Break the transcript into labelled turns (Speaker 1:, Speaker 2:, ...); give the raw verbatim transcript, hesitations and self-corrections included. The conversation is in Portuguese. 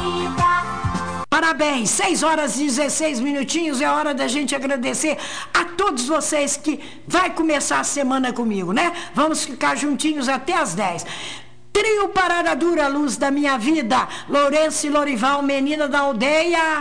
Speaker 1: Parabéns, seis horas e dezesseis minutinhos, é hora da gente agradecer a todos vocês que vai começar a semana comigo, né? Vamos ficar juntinhos até as dez. Trio Parada Dura, Luz da Minha Vida, Lourenço e Lorival, Menina da Aldeia.